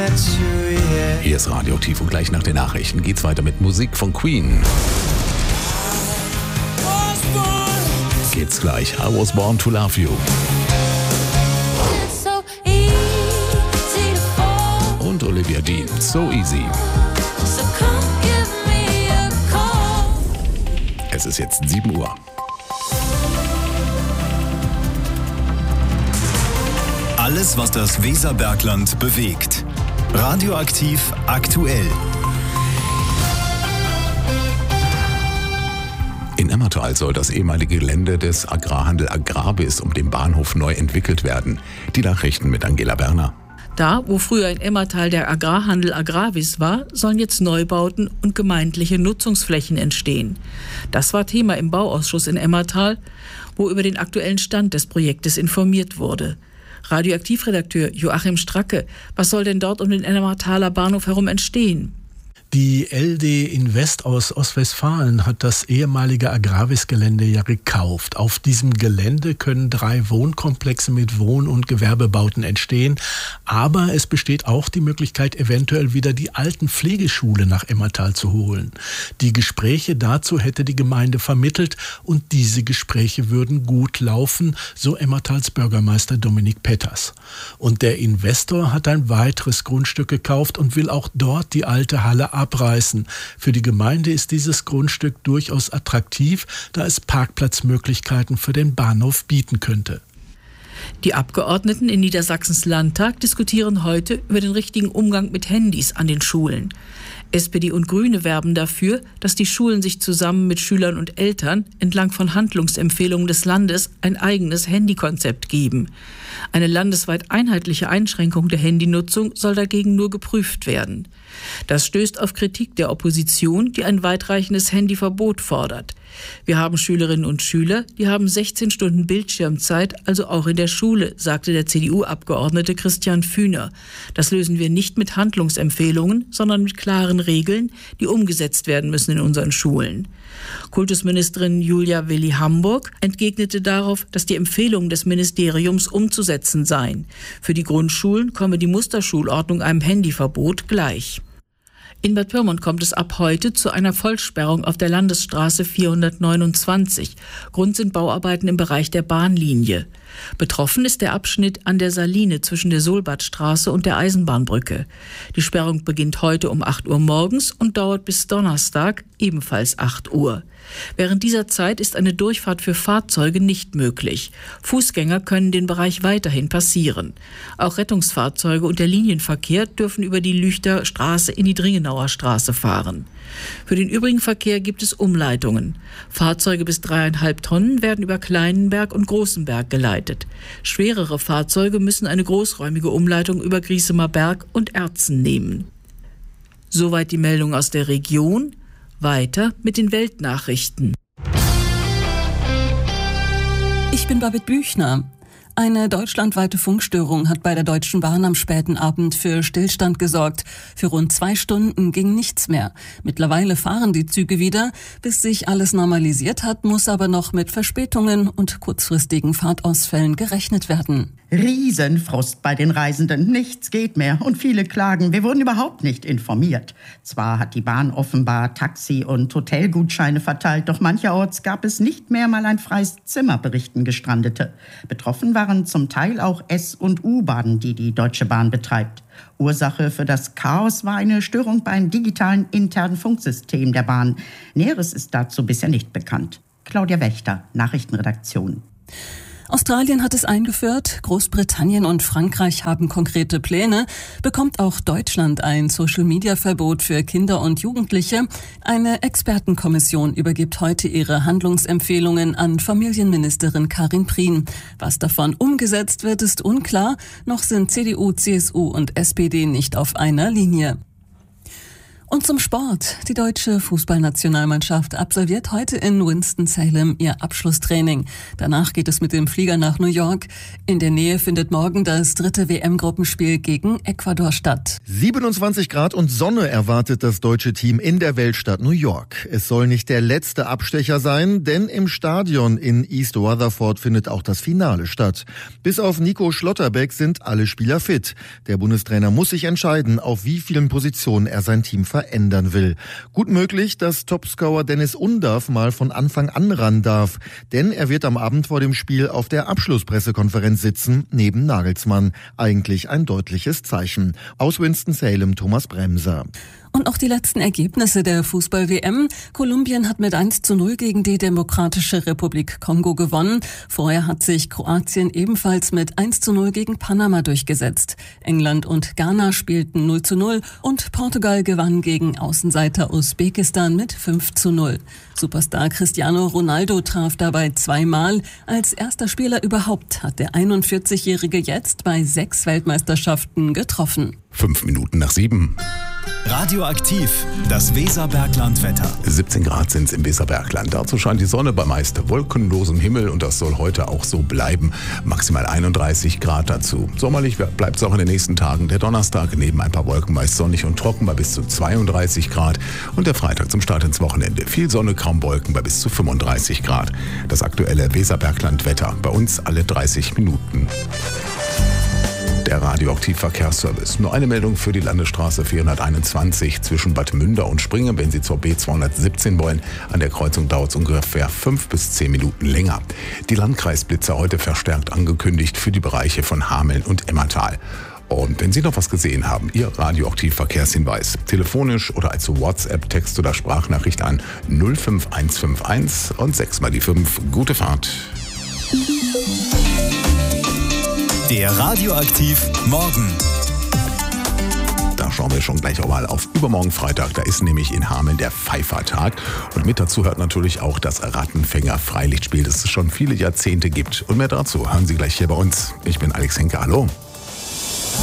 Hier ist Radioaktiv und gleich nach den Nachrichten geht's weiter mit Musik von Queen. Geht's gleich. I Was Born to Love You. Und Olivia Dean, So Easy. Es ist jetzt 7 Uhr. Alles, was das Weserbergland bewegt. Radioaktiv aktuell. In Emmertal soll das ehemalige Gelände des Agrarhandel Agrabis um den Bahnhof neu entwickelt werden. Die Nachrichten mit Angela Berner. Da, wo früher in Emmertal der Agrarhandel Agravis war, sollen jetzt Neubauten und gemeindliche Nutzungsflächen entstehen. Das war Thema im Bauausschuss in Emmertal, wo über den aktuellen Stand des Projektes informiert wurde. Radioaktivredakteur Joachim Stracke, was soll denn dort um den Emmertaler Bahnhof herum entstehen? Die LD Invest aus Ostwestfalen hat das ehemalige Agravis-Gelände ja gekauft. Auf diesem Gelände können 3 Wohnkomplexe mit Wohn- und Gewerbebauten entstehen. Aber es besteht auch die Möglichkeit, eventuell wieder die alten Pflegeschule nach Emmertal zu holen. Die Gespräche dazu hätte die Gemeinde vermittelt und diese Gespräche würden gut laufen, so Emmertals Bürgermeister Dominik Petters. Und der Investor hat ein weiteres Grundstück gekauft und will auch dort die alte Halle abreißen. Für die Gemeinde ist dieses Grundstück durchaus attraktiv, da es Parkplatzmöglichkeiten für den Bahnhof bieten könnte. Die Abgeordneten in Niedersachsens Landtag diskutieren heute über den richtigen Umgang mit Handys an den Schulen. SPD und Grüne werben dafür, dass die Schulen sich zusammen mit Schülern und Eltern entlang von Handlungsempfehlungen des Landes ein eigenes Handykonzept geben. Eine landesweit einheitliche Einschränkung der Handynutzung soll dagegen nur geprüft werden. Das stößt auf Kritik der Opposition, die ein weitreichendes Handyverbot fordert. Wir haben Schülerinnen und Schüler, die haben 16 Stunden Bildschirmzeit, also auch in der Schule, sagte der CDU-Abgeordnete Christian Fühner. Das lösen wir nicht mit Handlungsempfehlungen, sondern mit klaren Regeln, die umgesetzt werden müssen in unseren Schulen. Kultusministerin Julia Willi-Hamburg entgegnete darauf, dass die Empfehlungen des Ministeriums umzusetzen seien. Für die Grundschulen komme die Musterschulordnung einem Handyverbot gleich. In Bad Pyrmont kommt es ab heute zu einer Vollsperrung auf der Landesstraße 429. Grund sind Bauarbeiten im Bereich der Bahnlinie. Betroffen ist der Abschnitt an der Saline zwischen der Solbadstraße und der Eisenbahnbrücke. Die Sperrung beginnt heute um 8 Uhr morgens und dauert bis Donnerstag, ebenfalls 8 Uhr. Während dieser Zeit ist eine Durchfahrt für Fahrzeuge nicht möglich. Fußgänger können den Bereich weiterhin passieren. Auch Rettungsfahrzeuge und der Linienverkehr dürfen über die Lüchter Straße in die Dringenauer Straße fahren. Für den übrigen Verkehr gibt es Umleitungen. Fahrzeuge bis 3,5 Tonnen werden über Kleinenberg und Großenberg geleitet. Schwerere Fahrzeuge müssen eine großräumige Umleitung über Grießemer Berg und Erzen nehmen. Soweit die Meldung aus der Region. Weiter mit den Weltnachrichten. Ich bin Babette Büchner. Eine deutschlandweite Funkstörung hat bei der Deutschen Bahn am späten Abend für Stillstand gesorgt. Für rund 2 Stunden ging nichts mehr. Mittlerweile fahren die Züge wieder. Bis sich alles normalisiert hat, muss aber noch mit Verspätungen und kurzfristigen Fahrtausfällen gerechnet werden. Riesenfrust bei den Reisenden. Nichts geht mehr und viele klagen, wir wurden überhaupt nicht informiert. Zwar hat die Bahn offenbar Taxi- und Hotelgutscheine verteilt, doch mancherorts gab es nicht mehr mal ein freies Zimmer, berichten Gestrandete. Betroffen waren zum Teil auch S- und U-Bahnen, die die Deutsche Bahn betreibt. Ursache für das Chaos war eine Störung beim digitalen internen Funksystem der Bahn. Näheres ist dazu bisher nicht bekannt. Claudia Wächter, Nachrichtenredaktion. Australien hat es eingeführt, Großbritannien und Frankreich haben konkrete Pläne. Bekommt auch Deutschland ein Social-Media-Verbot für Kinder und Jugendliche? Eine Expertenkommission übergibt heute ihre Handlungsempfehlungen an Familienministerin Karin Prien. Was davon umgesetzt wird, ist unklar. Noch sind CDU, CSU und SPD nicht auf einer Linie. Und zum Sport. Die deutsche Fußballnationalmannschaft absolviert heute in Winston-Salem ihr Abschlusstraining. Danach geht es mit dem Flieger nach New York. In der Nähe findet morgen das 3. WM-Gruppenspiel gegen Ecuador statt. 27 Grad und Sonne erwartet das deutsche Team in der Weltstadt New York. Es soll nicht der letzte Abstecher sein, denn im Stadion in East Rutherford findet auch das Finale statt. Bis auf Nico Schlotterbeck sind alle Spieler fit. Der Bundestrainer muss sich entscheiden, auf wie vielen Positionen er sein Team verändern will. Gut möglich, dass Topscorer Dennis Undav mal von Anfang an ran darf, denn er wird am Abend vor dem Spiel auf der Abschlusspressekonferenz sitzen, neben Nagelsmann. Eigentlich ein deutliches Zeichen. Aus Winston-Salem, Thomas Bremser. Und auch die letzten Ergebnisse der Fußball-WM. Kolumbien hat mit 1:0 gegen die Demokratische Republik Kongo gewonnen. Vorher hat sich Kroatien ebenfalls mit 1:0 gegen Panama durchgesetzt. England und Ghana spielten 0:0 und Portugal gewann gegen Außenseiter Usbekistan mit 5:0. Superstar Cristiano Ronaldo traf dabei zweimal. Als erster Spieler überhaupt hat der 41-Jährige jetzt bei 6 Weltmeisterschaften getroffen. 7:05. Radioaktiv, das Weserbergland-Wetter. 17 Grad sind es im Weserbergland. Dazu scheint die Sonne bei meist wolkenlosem Himmel und das soll heute auch so bleiben. Maximal 31 Grad dazu. Sommerlich bleibt es auch in den nächsten Tagen. Der Donnerstag neben ein paar Wolken meist sonnig und trocken bei bis zu 32 Grad. Und der Freitag zum Start ins Wochenende. Viel Sonne, kaum Wolken bei bis zu 35 Grad. Das aktuelle Weserbergland-Wetter. Bei uns alle 30 Minuten. Der Radioaktiv-Verkehrsservice. Nur eine Meldung für die Landesstraße 421 zwischen Bad Münder und Springen. Wenn Sie zur B217 wollen, an der Kreuzung dauert es ungefähr 5 bis 10 Minuten länger. Die Landkreisblitze heute verstärkt angekündigt für die Bereiche von Hameln und Emmertal. Und wenn Sie noch was gesehen haben, Ihr Radioaktiv-Verkehrshinweis, telefonisch oder als WhatsApp, Text oder Sprachnachricht an 05151 und 6 mal die 5. Gute Fahrt. Der Radioaktiv Morgen. Da schauen wir schon gleich auch mal auf übermorgen Freitag. Da ist nämlich in Hameln der Pfeifertag. Und mit dazu hört natürlich auch das Rattenfänger-Freilichtspiel, das es schon viele Jahrzehnte gibt. Und mehr dazu hören Sie gleich hier bei uns. Ich bin Alex Henke. Hallo.